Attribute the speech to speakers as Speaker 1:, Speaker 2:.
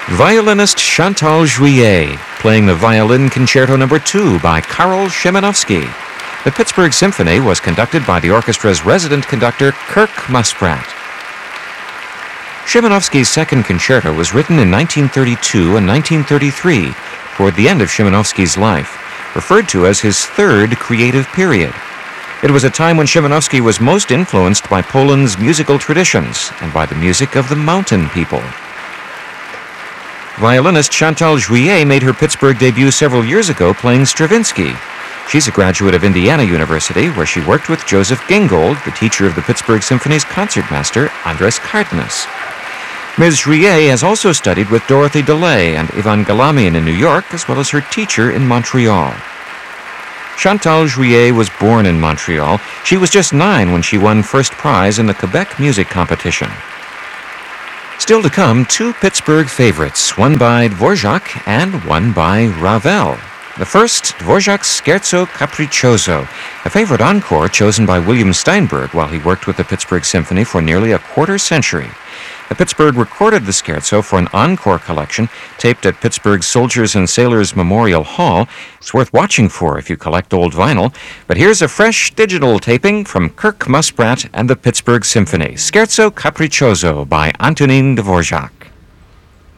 Speaker 1: Violinist Chantal Juillet, playing the Violin Concerto No. 2 by Karol Szymanowski. The Pittsburgh Symphony was conducted by the orchestra's resident conductor, Kirk Muspratt. Szymanowski's second concerto was written in 1932 and 1933, toward the end of Szymanowski's life, referred to as his third creative period. It was a time when Szymanowski was most influenced by Poland's musical traditions and by the music of the mountain people. Violinist Chantal Juillet made her Pittsburgh debut several years ago playing Stravinsky. She's a graduate of Indiana University, where she worked with Joseph Gingold, the teacher of the Pittsburgh Symphony's concertmaster, Andres Cardenas. Ms. Juillet has also studied with Dorothy DeLay and Ivan Galamian in New York, as well as her teacher in Montreal. Chantal Juillet was born in Montreal. She was just 9 when she won first prize in the Quebec music competition. Still to come, 2 Pittsburgh favorites, one by Dvorak and one by Ravel. The first, Dvorak's Scherzo Capriccioso, a favorite encore chosen by William Steinberg while he worked with the Pittsburgh Symphony for nearly a quarter century. The Pittsburgh recorded the scherzo for an encore collection taped at Pittsburgh's Soldiers and Sailors Memorial Hall. It's worth watching for if you collect old vinyl. But here's a fresh digital taping from Kirk Muspratt and the Pittsburgh Symphony, Scherzo Capriccioso by Antonin Dvorak.